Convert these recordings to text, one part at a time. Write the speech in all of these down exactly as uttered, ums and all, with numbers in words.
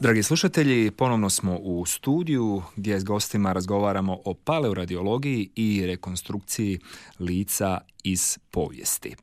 Dragi slušatelji, ponovno smo u studiju gdje s gostima razgovaramo o paleoradiologiji i rekonstrukciji lica iz povijesti.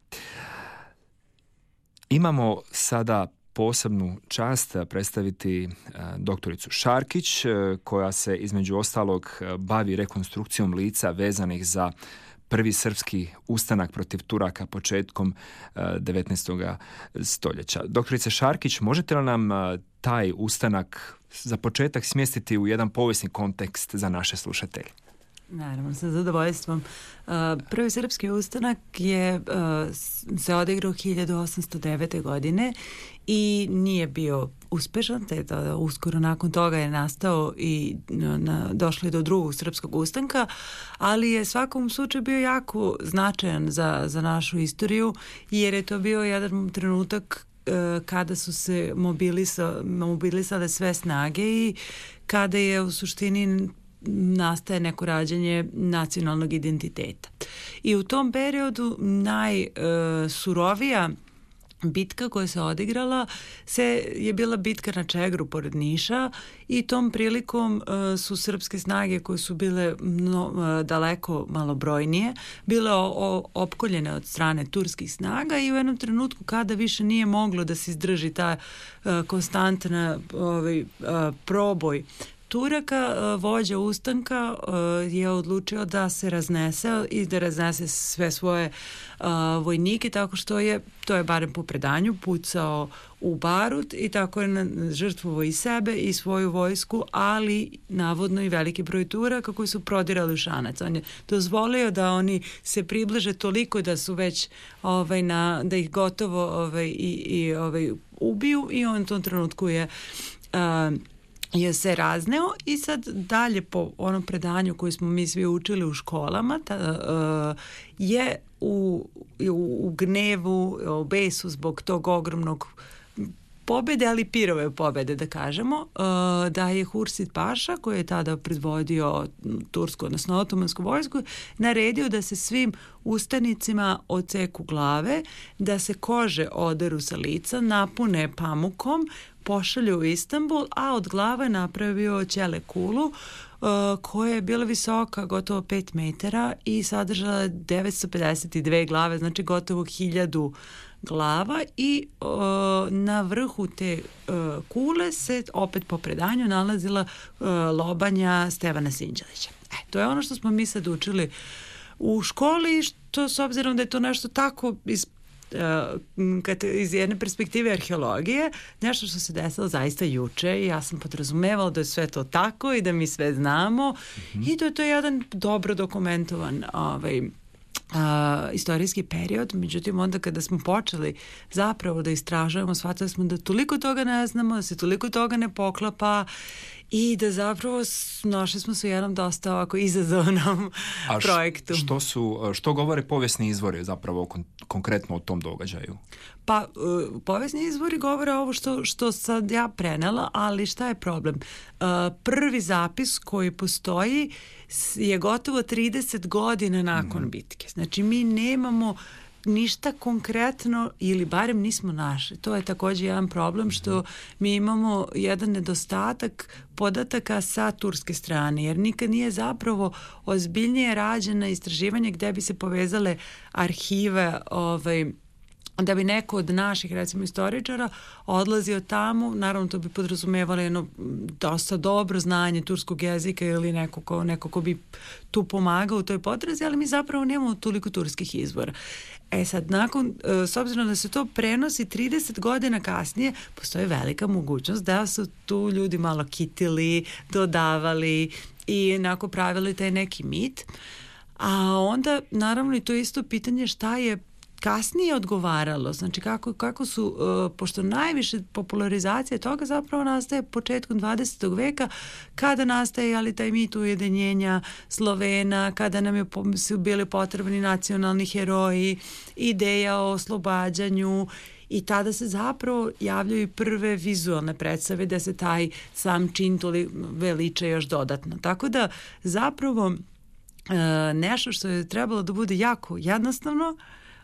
Imamo sada posebnu čast predstaviti doktoricu Šarkić, koja se između ostalog bavi rekonstrukcijom lica vezanih za prvi srpski ustanak protiv Turaka početkom devetnaestog stoljeća. Doktorice Šarkić, možete li nam taj ustanak za početak smjestiti u jedan povijesni kontekst za naše slušatelje? Naravno, sa zadovoljstvom. Prvi srpski ustanak je se odigrao hiljadu osamsto devete. godine i nije bio uspešan, te da uskoro nakon toga je nastao i na, došli do drugog srpskog ustanka, ali je svakom slučaju bio jako značajan za, za našu istoriju, jer je to bio jedan trenutak kada su se mobilisa, mobilisale sve snage i kada je u suštini nastaje neko rađanje nacionalnog identiteta. I u tom periodu najsurovija bitka koja se odigrala se je bila bitka na Čegru pored Niša i tom prilikom uh, su srpske snage koje su bile no, uh, daleko malobrojnije bile o, o, opkoljene od strane turskih snaga i u jednom trenutku kada više nije moglo da se izdrži ta uh, konstantna ovaj, uh, proboj Turaka, vođa ustanka je odlučio da se raznese i da raznese sve svoje uh, vojnike, tako što je, to je barem po predanju, pucao u barut i tako je žrtvovao i sebe i svoju vojsku, ali navodno i veliki broj Turaka koji su prodirali u Šanac. On je dozvolio da oni se približe toliko da su već ovaj, na, da ih gotovo ovaj, i, i ovaj, ubiju i on u tom trenutku je uh, je se razneo i sad dalje po onom predanju koje smo mi svi učili u školama ta, uh, je u, u, u gnevu, u besu zbog tog ogromnog pobede, ali pirove pobede da kažemo, uh, da je Hursid Paša koji je tada predvodio tursku, odnosno otomansku vojsku, naredio da se svim ustanicima odseku glave, da se kože oderu sa lica, napune pamukom, pošalju u Istanbul, a od glave je napravio ćele kulu uh, koja je bila visoka gotovo pet metara i sadržala devetsto pedeset dve glave, znači gotovo hiljadu glava i uh, na vrhu te uh, kule se opet po predanju nalazila uh, lobanja Stevana Sinđelića. E, to je ono što smo mi sad učili u školi, što s obzirom da je to nešto tako iz Uh, kad, iz jedne perspektive arheologije, nešto što se desilo zaista juče i ja sam podrazumevala da je sve to tako i da mi sve znamo mm-hmm. i da je to jedan dobro dokumentovan ovaj, uh, istorijski period. Međutim, onda kada smo počeli zapravo da istražujemo, shvatili smo da toliko toga ne znamo, da se toliko toga ne poklapa i da zapravo našli smo se u jednom dosta ovako izazovnom A projektu. Što su, što govore povijesni izvori zapravo kon, konkretno o tom događaju? Pa uh, povijesni izvori govore ovo što, što sad ja prenela, ali šta je problem? Uh, prvi zapis koji postoji je gotovo trideset godina nakon mm. bitke. Znači mi nemamo ništa konkretno ili barem nismo našli. To je također jedan problem što mi imamo jedan nedostatak podataka sa turske strane, jer nikad nije zapravo ozbiljnije rađeno istraživanje gdje bi se povezale arhive ovaj, da bi neko od naših, recimo, istoričara odlazio tamo, naravno to bi podrazumevalo jedno dosta dobro znanje turskog jezika ili neko ko, neko ko bi tu pomagao u toj potrazi, ali mi zapravo nemamo toliko turskih izvora. E sad, nakon, s obzirom da se to prenosi trideset godina kasnije, postoji velika mogućnost da su tu ljudi malo kitili, dodavali i onako pravili taj neki mit. A onda, naravno, i to je isto pitanje šta je kasnije odgovaralo, znači kako, kako su, uh, pošto najviše popularizacije toga zapravo nastaje početkom dvadesetog veka, kada nastaje ali taj mit ujedinjenja Slovena, kada nam je, su bili potrebni nacionalni heroji, ideja o oslobađanju i tada se zapravo javljaju prve vizualne predstave da se taj sam čin toli veliča još dodatno. Tako da zapravo uh, nešto što je trebalo da bude jako jednostavno,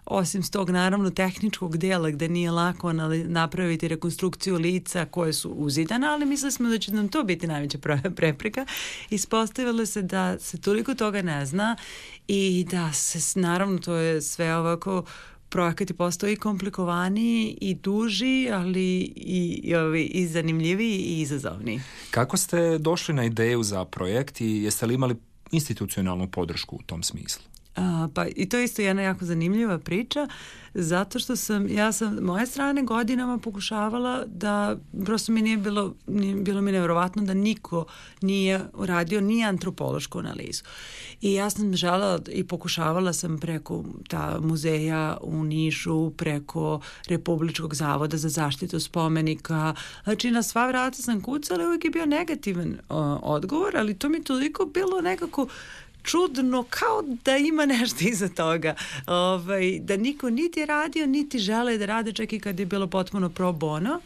osim s tog naravno tehničkog dela gde nije lako napraviti rekonstrukciju lica koje su uzidana, ali mislili smo da će nam to biti najveća prepreka. Ispostavilo se da se toliko toga ne zna i da se, naravno, to je sve ovako, projekat je postao i komplikovaniji i duži, ali i, i, ovi, i zanimljiviji i izazovniji. Kako ste došli na ideju za projekt i jeste li imali institucionalnu podršku u tom smislu? A, pa i to je isto jedna jako zanimljiva priča, zato što sam, ja sam moje strane godinama pokušavala da, prosto mi nije bilo, nije, bilo mi nevjerovatno da niko nije uradio ni antropološku analizu. I ja sam želela i pokušavala sam preko ta muzeja u Nišu, preko Republičkog zavoda za zaštitu spomenika, znači na sva vrata sam kucala, uvijek je bio negativan o, odgovor, ali to mi toliko bilo nekako čudno, kao da ima nešto iza toga. Ovaj, da niko niti je radio, niti žele da rade, čak i kad je bilo potpuno pro bono.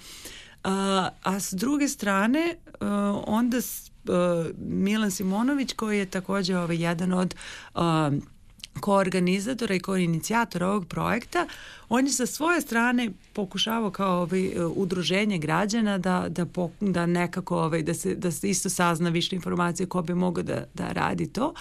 A, a s druge strane, a, onda a, Milan Simonović, koji je također ovaj, jedan od a, koorganizatora i koinicijatora ovog projekta, on je sa svoje strane pokušavao kao ovaj, udruženje građana da, da, po, da nekako ovaj, da, se, da se isto sazna više informacije ko bi mogao da, da radi to.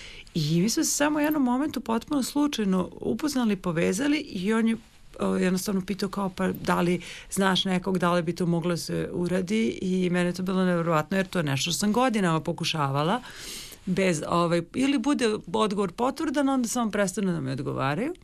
I mi smo se samo u jednom momentu potpuno slučajno upoznali, povezali i on je o, jednostavno pitao kao pa da li znaš nekog, da li bi to moglo se uradi i mene je to bilo nevjerovatno jer to je nešto što sam godinama pokušavala. Bez, ovaj, ili bude odgovor potvrdan, onda samo prestanu da me odgovaraju.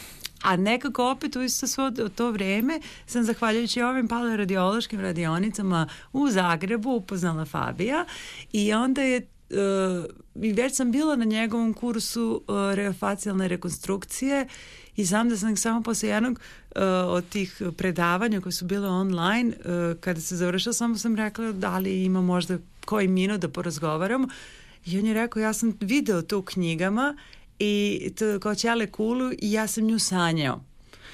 A nekako opet u isto svo to vrijeme sam zahvaljujući ovim paleoradiološkim radionicama u Zagrebu upoznala Fabija i onda je uh, već sam bila na njegovom kursu uh, reofacijalne rekonstrukcije i znam da sam samo posle jednog uh, od tih predavanja koje su bile online, uh, kada se završila, samo sam rekla da li ima možda koji minut da porazgovaramo. I on je rekao, ja sam video to u knjigama i to kao Ćele Kulu i ja sam nju sanjao.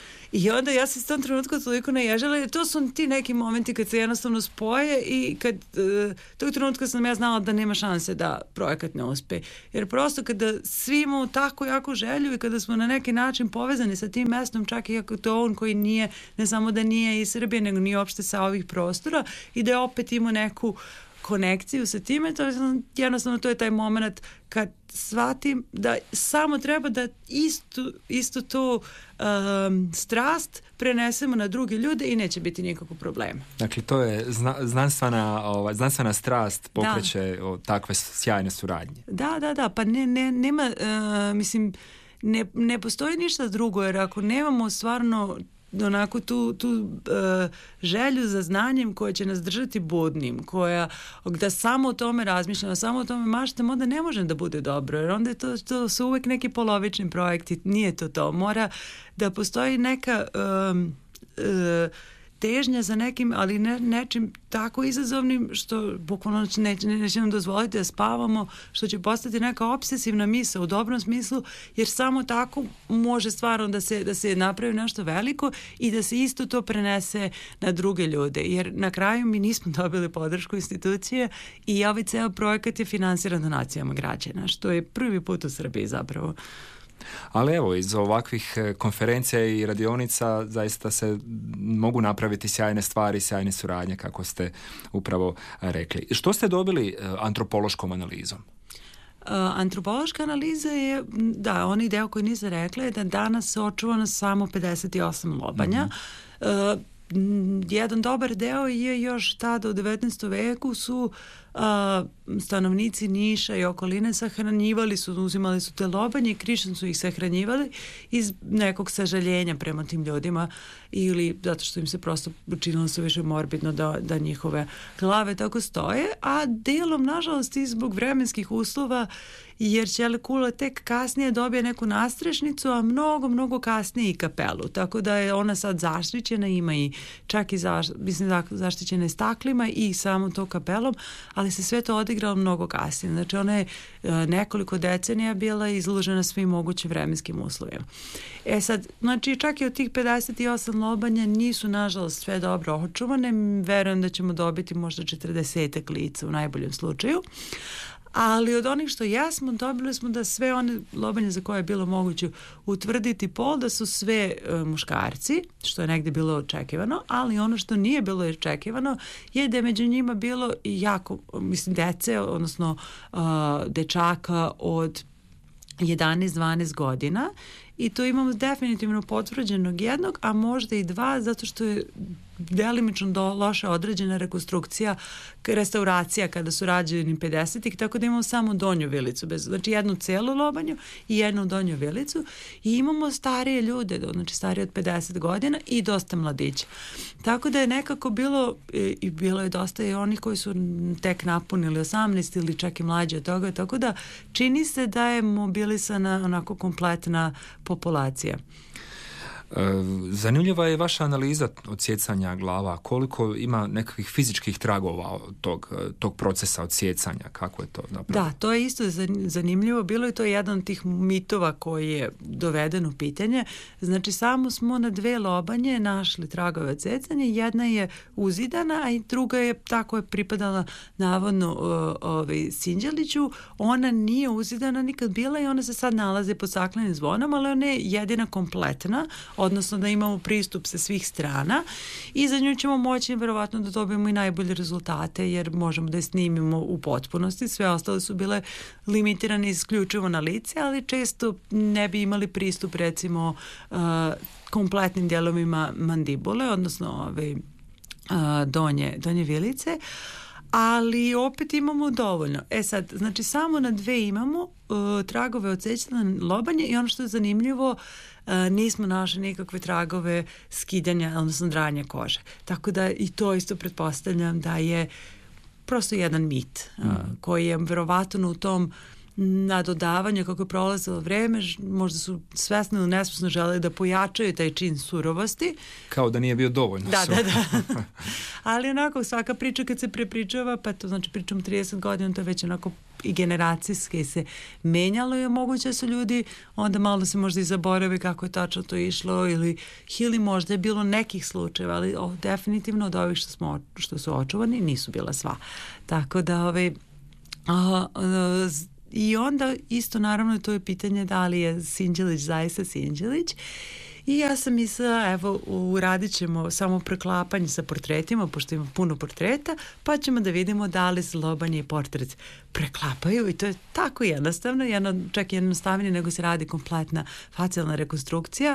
I onda ja sam s tom trenutku toliko naježala jer to su ti neki momenti kad se jednostavno spoje i kad uh, tog trenutka sam ja znala da nema šanse da projekat ne uspe. Jer prosto kada svi imamo tako jako želju i kada smo na neki način povezani sa tim mestom, čak i ako to on koji nije, ne samo da nije iz Srbije, nego nije uopšte sa ovih prostora i da je opet imao neku konekciju sa time, to je jednostavno to je taj moment kad shvatim da samo treba da istu, isto to um, strast prenesemo na druge ljude i neće biti nikakvog problema. Dakle, to je zna, znanstvena, ova, znanstvena strast pokreće o, takve sjajne suradnje. Da, da, da, pa ne, ne, nema, uh, mislim, ne, ne postoji ništa drugo, jer ako nemamo stvarno onako tu, tu uh, želju za znanjem koja će nas držati budnim, koja da samo o tome razmišljamo, samo o tome maštamo, onda ne može da bude dobro, jer onda je to, to su uvek neki polovični projekti, nije to to, mora da postoji neka um, uh, težnja za nekim, ali ne, nečim tako izazovnim što bukvalno neće, neće nam dozvoliti da spavamo, što će postati neka obsesivna misao u dobrom smislu, jer samo tako može stvarno da se, da se napravi nešto veliko i da se isto to prenese na druge ljude, jer na kraju mi nismo dobili podršku institucije i ovaj ceo projekat je finansiran donacijama građana, što je prvi put u Srbiji zapravo. Ali evo, iz ovakvih konferencija i radionica zaista se mogu napraviti sjajne stvari, sjajne suradnje, kako ste upravo rekli. Što ste dobili antropološkom analizom? Uh, antropološka analiza je, da, onaj deo koji nisam rekla je da danas se očuvano samo pedeset osam lobanja. Mm-hmm. Uh, jedan dobar deo je još tada u devetnaestom veku su a, stanovnici Niša i okoline sahranjivali su, uzimali su te lobanje i Krišan su ih sahranjivali iz nekog sažaljenja prema tim ljudima ili zato što im se prosto učinilo su više morbidno da, da njihove glave tako stoje, a delom nažalost i zbog vremenskih uslova jer Ćele Kula tek kasnije dobije neku nastrešnicu, a mnogo, mnogo kasnije i kapelu, tako da je ona sad zaštićena, ima i čak i zaš, mislim, zaštićena je staklima i samo to kapelom, ali se sve to odigralo mnogo kasnije. Znači ona je nekoliko decenija bila izložena svim mogućim vremenskim uslovima. E sad, znači čak i od tih pedeset osam lobanja nisu nažalost sve dobro očuvane, verujem da ćemo dobiti možda četrdesetak lica u najboljem slučaju. Ali od onih što jesmo, dobili smo da sve one lobanje za koje je bilo moguće utvrditi pol, da su sve uh, muškarci, što je negdje bilo očekivano, ali ono što nije bilo očekivano je da je među njima bilo i jako, mislim, dece, odnosno uh, dečaka od jedanaest dvanaest godina, i tu imamo definitivno potvrđenog jednog, a možda i dva, zato što je delimično do loše određena rekonstrukcija, restauracija kada su rađeni pedesetih, tako da imamo samo donju vilicu, bez, znači jednu celu lobanju i jednu donju vilicu, i imamo starije ljude, znači starije od pedeset godina i dosta mladića. Tako da je nekako bilo, i bilo je dosta i onih koji su tek napunili osamnaest ili čak i mlađi od toga, tako da čini se da je mobilisana onako kompletna populacija. Zanimljiva je vaša analiza odsjecanja glava. Koliko ima nekakvih fizičkih tragova tog, tog procesa odsjecanja? Kako je to napravljeno? Da, to je isto zanimljivo. Bilo je to jedan od tih mitova koji je doveden u pitanje. Znači, samo smo na dve lobanje našli tragove odsjecanja. Jedna je uzidana, a i druga je tako je pripadala navodno ovaj, Sinđeliću. Ona nije uzidana nikad bila i ona se sad nalazi pod staklenim zvonom, ali ona je jedina kompletna, odnosno da imamo pristup sa svih strana, i za nju ćemo moći verovatno da dobijemo i najbolje rezultate, jer možemo da je snimimo u potpunosti. Sve ostale su bile limitirane isključivo na lice, ali često ne bi imali pristup recimo uh, kompletnim dijelovima mandibule, odnosno ove, uh, donje, donje vilice, ali opet imamo dovoljno. E sad, znači samo na dve imamo uh, tragove odsjecanja lobanje, i ono što je zanimljivo, Uh, nismo našli nikakve tragove skidanja, odnosno dranja kože. Tako da i to isto pretpostavljam da je prosto jedan mit mm. uh, koji je verovatno u tom nadodavanju kako je prolazilo vreme, možda su svesno ili nesvesno želeli da pojačaju taj čin surovosti. Kao da nije bio dovoljno. Da, da, da. Ali onako svaka priča kad se prepričava, pa to znači pričam trideset godina, to je već onako i generacijski se menjalo, i moguće su ljudi onda malo se možda i zaborave kako je tačno to išlo, ili, ili možda je bilo nekih slučajeva, ali o, definitivno od ovih što, smo, što su očuvani nisu bila sva. Tako da ove, a, a, i onda isto naravno to je pitanje da li je Sinđelić zaista Sinđelić. I ja sam mislila, evo, uradit ćemo samo preklapanje sa portretima, pošto ima puno portreta, pa ćemo da vidimo da li se lobanje i portret preklapaju, i to je tako jednostavno, jedno, čak jednostavnije nego se radi kompletna facijalna rekonstrukcija.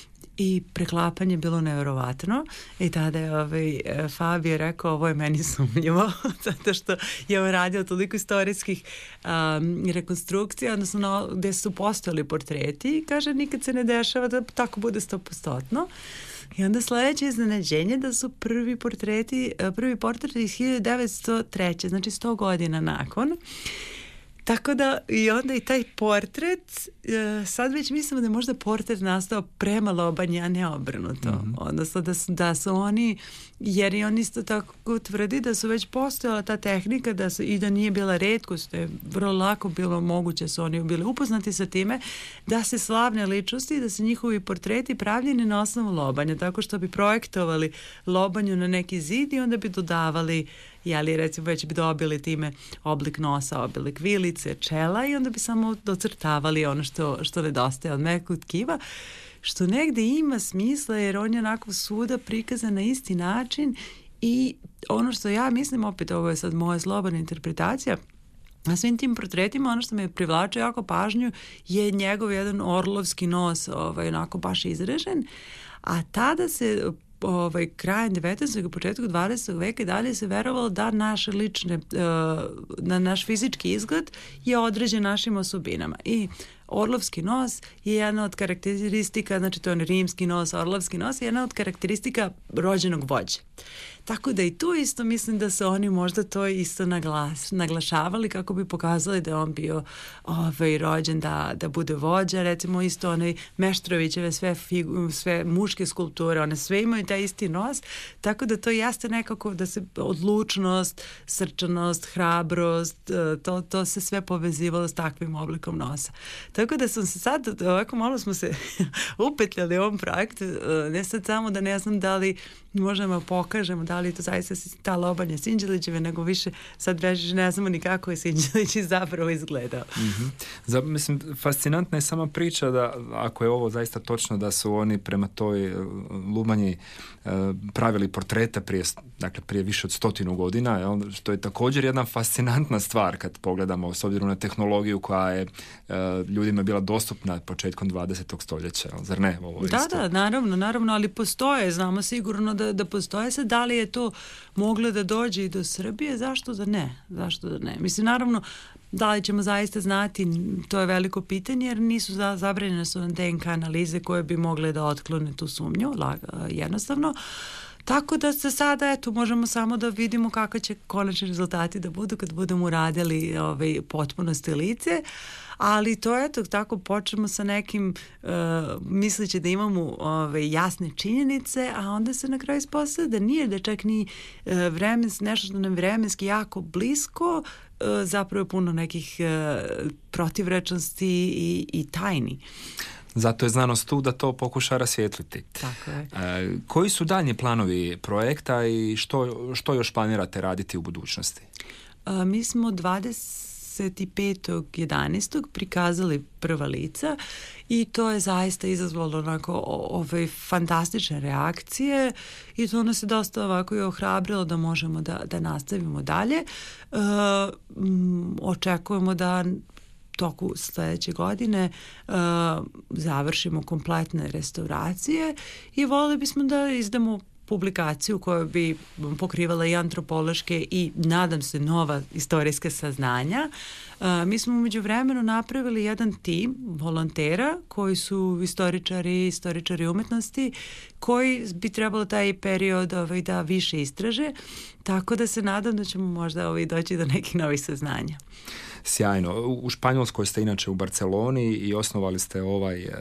I preklapanje je bilo nevjerovatno, i tada je ovaj, Fabio rekao, ovo je meni sumnjivo, zato što je on radio toliko istorijskih um, rekonstrukcija, odnosno no, gde su postojali portreti, i kaže nikad se ne dešava da tako bude stopostotno. I onda sljedeće iznenađenje da su prvi portreti, prvi portret iz hiljadu devetsto treće, znači sto godina nakon. Tako da i onda i taj portret, sad već mislimo da je možda portret nastao prema lobanji, a ne obrnuto. Mm-hmm. Odnosno da su, da su oni, jer i on isto tako tvrdi da su već postojala ta tehnika, da su, i da nije bila retkost, da je vrlo lako bilo moguće, su oni bili upoznati sa time, da se slavne ličnosti, da se njihovi portreti pravljeni na osnovu lobanja, tako što bi projektovali lobanju na neki zid i onda bi dodavali, jeli recimo već bi dobili time oblik nosa, oblik vilice, čela, i onda bi samo docrtavali ono što, što nedostaje od mekog tkiva, što negde ima smisla, jer on je onako svuda prikazan na isti način. I ono što ja mislim, opet ovo je sad moja slobodna interpretacija, na svim tim portretima ono što me privlače jako pažnju je njegov jedan orlovski nos, ovaj, onako baš izražen, a tada se ovaj, krajem devetnaestog i početku dvadesetog veka i dalje se verovalo da naše lične, na naš fizički izgled je određen našim osobinama. I orlovski nos je jedna od karakteristika, znači to je rimski nos, orlovski nos je jedna od karakteristika rođenog vođe. Tako da i tu isto mislim da se oni možda to isto naglas, naglašavali kako bi pokazali da je on bio ovaj, rođen da, da bude vođa. Recimo isto onaj Meštrovićeve sve, figu, sve muške skulpture, one sve imaju taj isti nos, tako da to jeste nekako da se odlučnost, srčanost, hrabrost, to, to se sve povezivalo s takvim oblikom nosa. Tako da sam se sad, ovako malo smo se upetljali u ovom projektu, ne sad samo da ne znam da li možemo pokažemo da li je to zaista ta lobanja Sinđelićeve, nego više sad režiš ne znamo ni kako je Sinđelić zapravo izgledao. Mm-hmm. Za, mislim, fascinantna je sama priča da ako je ovo zaista točno da su oni prema toj Lubanji uh, pravili portrete prije, dakle, prije više od stotinu godina, jel, što je također jedna fascinantna stvar kad pogledamo s obzirom na tehnologiju koja je uh, ljudima bila dostupna početkom dvadesetog stoljeća, zar ne? Ovo da, isto. da, naravno, naravno, ali postoje, znamo sigurno da, da postoje. Sad, da li je to moglo da dođe i do Srbije, zašto da ne? Zašto da ne? Mislim, naravno, da li ćemo zaista znati, to je veliko pitanje, jer nisu za, zabranjene su D N K analize koje bi mogle da otklone tu sumnju, laga, jednostavno. Tako da se sada, eto, možemo samo da vidimo kako će konačni rezultati da budu kad budemo uradili ovaj, potpunosti lice, ali to eto, tako počnemo sa nekim uh, misleći da imamo ove, jasne činjenice, a onda se na kraju ispostavlja da nije, da čak ni uh, vremens, nešto što nam vremenski jako blisko, uh, zapravo je puno nekih uh, protivrečnosti i, i tajni. Zato je znanost tu da to pokuša rasvijetliti. Tako je. E, koji su daljnji planovi projekta i što, što još planirate raditi u budućnosti? A, mi smo dvadeset petog jedanaestog prikazali prva lica i to je zaista izazvalo onako ove fantastične reakcije i to nas je dosta ovako i ohrabrilo da možemo da, da nastavimo dalje. E, m, očekujemo da toku sljedeće godine uh, završimo kompletne restauracije i volili bismo da izdamo publikaciju koja bi pokrivala i antropološke i, nadam se, nova istorijska saznanja. Uh, mi smo umeđu vremenu napravili jedan tim volontera koji su istoričari, istoričari umetnosti koji bi trebalo taj period ovaj, da više istraže, tako da se nadam da ćemo možda ovaj, doći do nekih novih saznanja. Sjajno. U Španjolskoj ste inače u Barceloni i osnovali ste ovaj eh,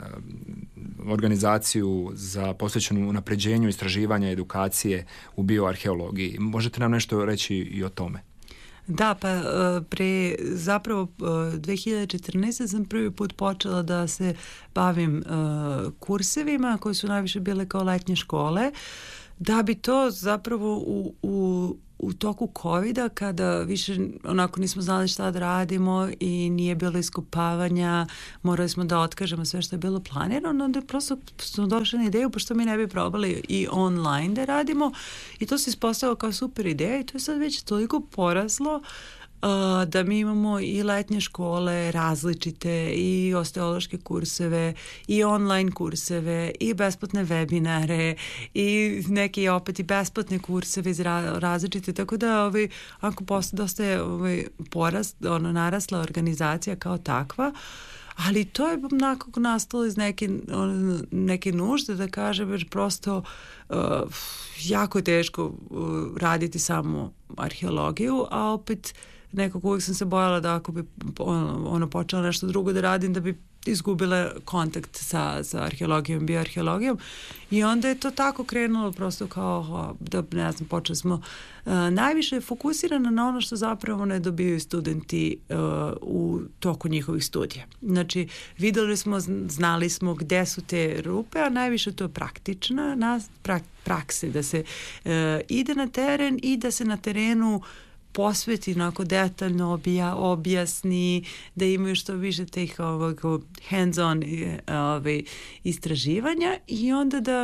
organizaciju za posvećenu unapređenju istraživanja i edukacije u bioarheologiji. Možete nam nešto reći i o tome? Da, pa pre zapravo dve hiljade četrnaeste. sam prvi put počela da se bavim uh, kursevima koji su najviše bile kao letnje škole, da bi to zapravo u, u u toku covida, kada više onako nismo znali šta da radimo i nije bilo iskopavanja, morali smo da otkažemo sve što je bilo planirano, onda prosto smo došli na ideju, pošto mi ne bi probali i online da radimo i to se ispostavilo kao super ideja i to je sad već toliko poraslo Uh, da mi imamo i letnje škole različite i osteološke kurseve i online kurseve i besplatne webinare i neke opet i besplatne kurseve iz ra- različite, tako da ovaj, ako posto, dosta je ovaj, porast, ono, narasla organizacija kao takva, ali to je onako nastalo iz neke, on, neke nužde, da kažem, jer prosto uh, jako je teško uh, raditi samo arheologiju, a opet nekako uvijek sam se bojala da ako bi ono, ono počela nešto drugo da radim, da bi izgubila kontakt sa, sa arheologijom, bioarheologijom i onda je to tako krenulo prosto kao da ne znam, počeli smo uh, najviše fokusirano na ono što zapravo ne dobijaju studenti uh, u toku njihovih studija. Znači videli smo, znali smo gde su te rupe, a najviše to je praktična nas, prak, prakse, da se uh, ide na teren i da se na terenu posveti onako detaljno obja, objasni, da imaju što više tih ovog hands-on ovaj, istraživanja i onda da,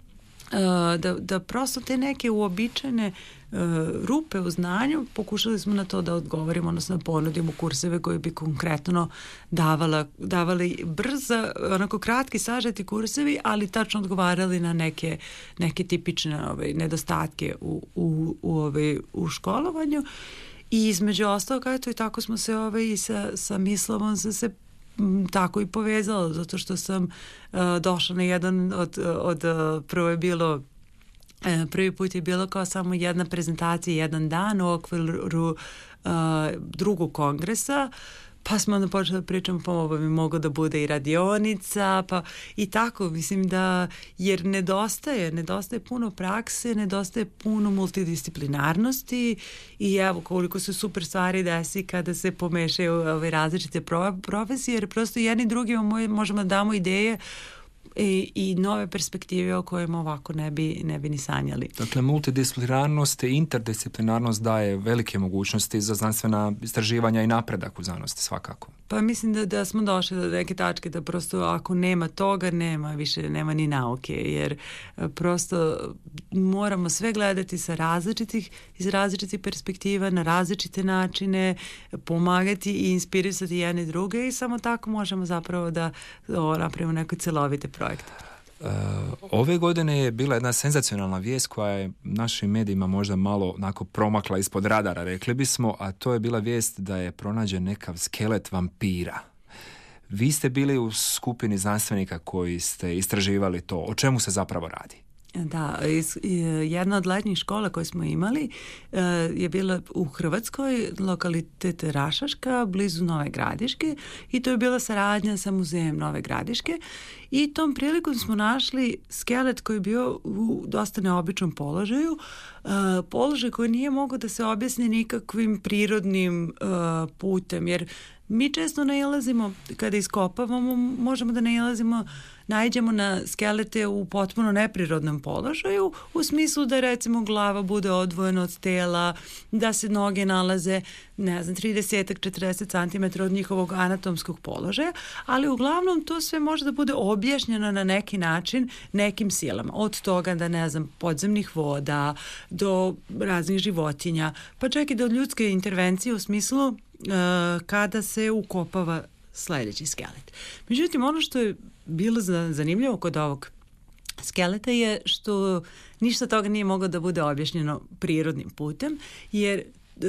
da, da prosto te neke uobičajene rupe u znanju pokušali smo na to da odgovorimo, odnosno da ponudimo kurseve koji bi konkretno davala, davali brza, onako kratki sažeti kursevi, ali tačno odgovarali na neke, neke tipične ovaj, nedostatke u, u, u, ovaj, u školovanju i između ostalog, eto i tako smo se ovaj, i sa, sa Mislavom se, se tako i povezala, zato što sam uh, došla na jedan od, od uh, prvo je bilo E, prvi put je bilo kao samo jedna prezentacija, jedan dan u okviru uh, drugog kongresa, pa smo onda počeli da pričamo, pa ovo bi moglo da bude i radionica, pa i tako, mislim da, jer nedostaje, nedostaje puno prakse, nedostaje puno multidisciplinarnosti i evo koliko se super stvari desi kada se pomešaju ove različite pro, profesije, jer prosto jedni drugima možemo da damo ideje i, i nove perspektive o kojima ovako ne bi, ne bi ni sanjali. Dakle, multidisciplinarnost i interdisciplinarnost daje velike mogućnosti za znanstvena istraživanja i napredak u znanosti svakako. Pa mislim da, da smo došli do neke tačke da prosto ako nema toga, nema više, nema ni nauke, jer prosto moramo sve gledati sa različitih, iz različitih perspektiva, na različite načine, pomagati i inspirisati jedne i druge i samo tako možemo zapravo da o, napravimo neke celovite projekte. Uh, ove godine je bila jedna senzacionalna vijest koja je našim medijima možda malo onako promakla ispod radara, rekli bismo, a to je bila vijest da je pronađen nekav skelet vampira. Vi ste bili u skupini znanstvenika koji ste istraživali to. O čemu se zapravo radi? Da, iz, jedna od letnjih škola koje smo imali je bila u Hrvatskoj, lokalitet Rašaška, blizu Nove Gradiške, i to je bila saradnja sa muzejem Nove Gradiške i tom prilikom smo našli skelet koji je bio u dosta neobičnom položaju, položaj koji nije mogao da se objasni nikakvim prirodnim putem, jer mi često nailazimo, kada iskopavamo, možemo da nailazimo, naiđemo na skelete u potpuno neprirodnom položaju, u smislu da recimo glava bude odvojena od tela, da se noge nalaze, ne znam, trideset do četrdeset centimetara od njihovog anatomskog položaja, ali uglavnom to sve može da bude objašnjeno na neki način nekim silama. Od toga da, ne znam, podzemnih voda, do raznih životinja, pa čak i do ljudske intervencije u smislu uh, kada se ukopava sledeći skelet. Međutim, ono što je bilo zanimljivo kod ovog skeleta je što ništa toga nije moglo da bude objašnjeno prirodnim putem, jer e,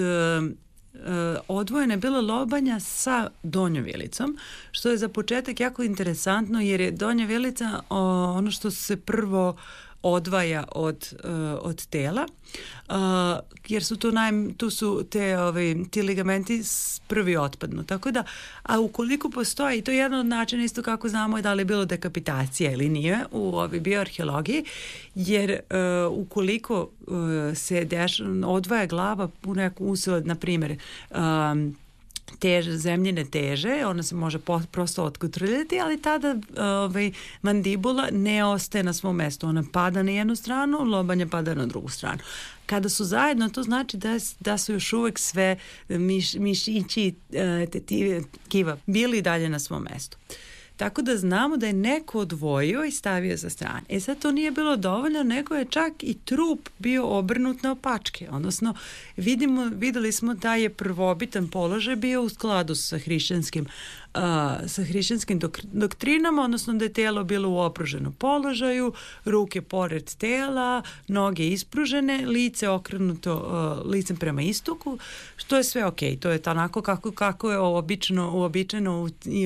e, odvojena je bila lobanja sa donjom vilicom, što je za početak jako interesantno, jer je donja vilica o, ono što se prvo odvaja od, uh, od tela, uh, jer su tu, naj, tu su te, ovaj, ti ligamenti prvi otpadnu. Tako da, a ukoliko postoji, i to je jedan od načina isto kako znamo da li je bilo dekapitacija ili nije u ovoj bioarheologiji, jer uh, ukoliko uh, se deš, odvaja glava u neku usled, na primjer, um, teže, zemljine teže, ona se može po, prosto otkotrljati, ali tada ovaj, mandibula ne ostaje na svom mestu. Ona pada na jednu stranu, lobanja pada na drugu stranu. Kada su zajedno, to znači da, da su još uvek sve miš, mišići, tetive, tkiva bili dalje na svom mestu. Tako da znamo da je neko odvojio i stavio sa strane. E sad to nije bilo dovoljno, nego je čak i trup bio obrnut na opačke. Odnosno, vidimo, videli smo da je prvobitan položaj bio u skladu sa hrišćanskim, uh, sa hrišćanskim dok, doktrinama, odnosno da je telo bilo u opruženom položaju, ruke pored tela, noge ispružene, lice okrenuto uh, licem prema istoku, što je sve okej. To je onako kako, kako je obično, uobičajeno u,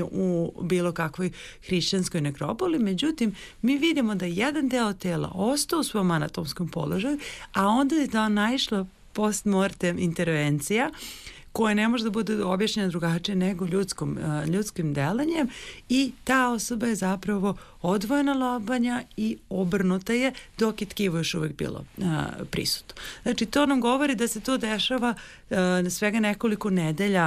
u bilo kakvoj hrišćanskoj nekropoli. Međutim, mi vidimo da jedan deo tela ostao u svom anatomskom položaju, a onda je da naišla postmortem intervencija koja ne može da bude objašnjena drugačije nego ljudskom, uh, ljudskim delanjem, i ta osoba je zapravo odvojena lobanja i obrnuta je, dok je tkivo još uvijek bilo uh, prisutno. Znači, to nam govori da se to dešava uh, na svega nekoliko nedelja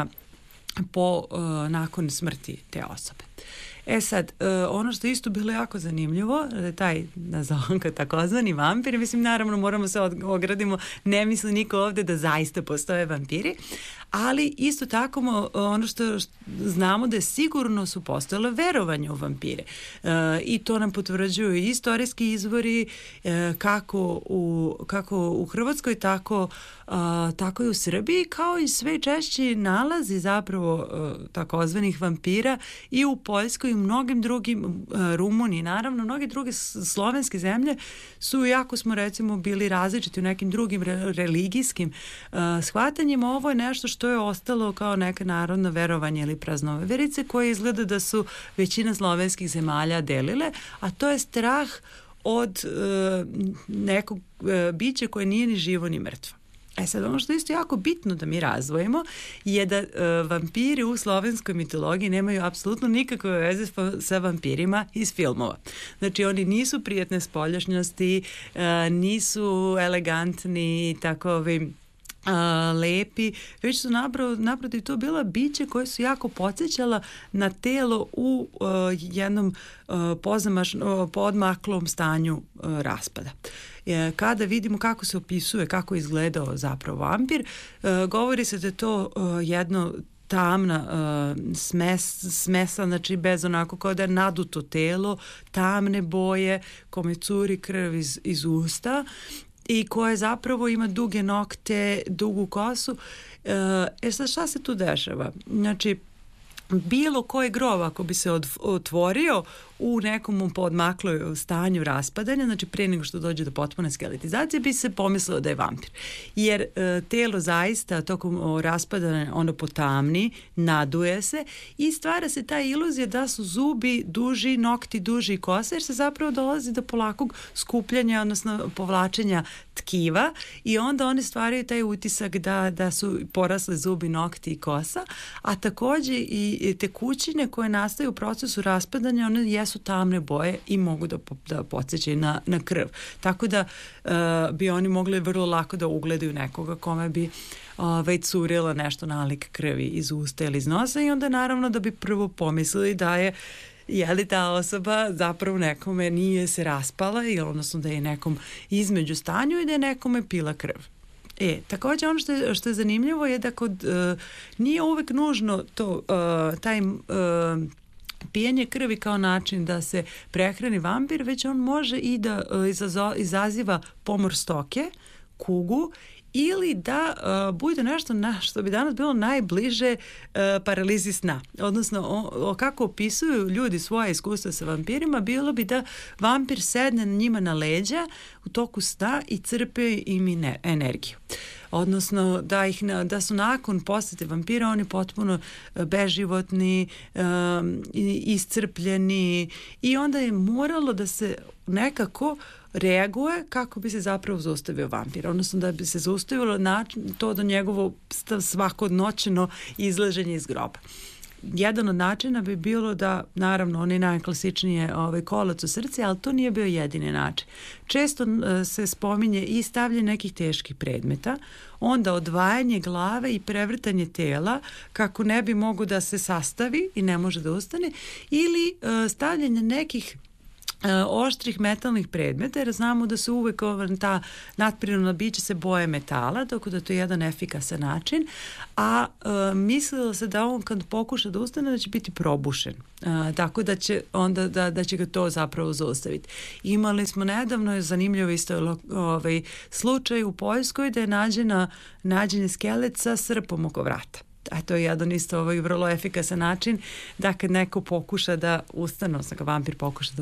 po, uh, nakon smrti te osobe. E sad, uh, ono što je isto bilo jako zanimljivo, taj, nazovem ga takozvani vampir, mislim, naravno moramo se ogradimo, ne misli niko ovde da zaista postoje vampiri, ali isto tako ono što znamo da je sigurno su postojale verovanje u vampire. E, i to nam potvrđuju i istorijski izvori, e, kako, u, kako u Hrvatskoj, tako, a, tako i u Srbiji, kao i sve češći nalazi zapravo a, takozvanih vampira i u Poljskoj i mnogim drugim, a, Rumuniji, naravno, mnoge druge slovenske zemlje su, jako smo recimo bili različiti u nekim drugim re, religijskim a, shvatanjima. Ovo je nešto što je ostalo kao neka narodno verovanje ili praznoverice koje izgleda da su većina slovenskih zemalja delile, a to je strah od e, nekog e, bića koje nije ni živo ni mrtvo. E sad, ono što je isto jako bitno da mi razvojimo je da e, vampiri u slovenskoj mitologiji nemaju apsolutno nikakve veze sa vampirima iz filmova. Znači, oni nisu prijatne spoljašnjosti, e, nisu elegantni, tako ovi A, lepi, već su naprav, naprotiv to bila biće koje su jako podsjećala na telo u uh, jednom uh, pozamaš, uh, podmaklom stanju uh, raspada. E, kada vidimo kako se opisuje, kako je izgledao zapravo vampir, uh, govori se da je to uh, jedno tamna uh, smes, smesa, znači bez onako kao da je naduto telo, tamne boje, kome curi krv iz, iz usta i koje zapravo ima duge nokte, dugu kosu. E sad šta se tu dešava? Znači, bilo koji grob ako bi se otvorio u nekom podmakloj stanju raspadanja, znači prije nego što dođe do potpune skeletizacije, bi se pomislilo da je vampir. Jer e, telo zaista tokom o, raspadanja ono potamni, naduje se i stvara se ta iluzija da su zubi duži, nokti duži i kosa, jer se zapravo dolazi do polakog skupljanja, odnosno povlačenja tkiva i onda one stvaraju taj utisak da, da su porasli zubi, nokti i kosa, a takođe i tekućine koje nastaju u procesu raspadanja, one jesu tamne boje i mogu da, da podsjećaju na, na krv. Tako da uh, bi oni mogli vrlo lako da ugledaju nekoga kome bi uh, već curila nešto nalik krvi iz usta ili iz nosa i onda naravno da bi prvo pomislili da je je li ta osoba zapravo nekome nije se raspala ili odnosno da je nekom između stanju i da je nekome pila krv. E, također ono što je, što je zanimljivo je da kod uh, nije uvek nužno to, uh, taj uh, pijenje krvi kao način da se prehrani vampir, već on može i da uh, izazo, izaziva pomor stoke, kugu ili da uh, bude nešto na što bi danas bilo najbliže uh, paralizi sna. Odnosno, o, o kako opisuju ljudi svoje iskustva sa vampirima, bilo bi da vampir sedne na njima na leđa u toku sna i crpe im ne, energiju. Odnosno, da, ih, da su nakon posete vampira oni potpuno beživotni, um, iscrpljeni i onda je moralo da se nekako reaguje kako bi se zapravo zaustavio vampir, odnosno da bi se zaustavilo način, to do njegovo svakodnoćno izlaženje iz groba. Jedan od načina bi bilo da, naravno, on je najklasičnije ovaj, kolac u srce, ali to nije bio jedini način. Često uh, se spominje i stavljanje nekih teških predmeta, onda odvajanje glave i prevrtanje tela kako ne bi mogo da se sastavi i ne može da ustane, ili uh, stavljanje nekih Uh, oštrih metalnih predmeta, jer znamo da se uvek ta nadprirodna bića se boje metala, tako da to je jedan efikasan način, a uh, mislilo se da on kad pokuša da ustane da će biti probušen, uh, tako da će onda da, da će ga to zapravo zaustaviti. Imali smo nedavno, je zanimljivo isto ovaj, slučaj u Poljskoj da je nađena, nađen skelet sa srpom oko vrata. A to je jedan isto ovaj vrlo efikasan način da kad neko pokuša da ustane, odnosno vampir pokuša da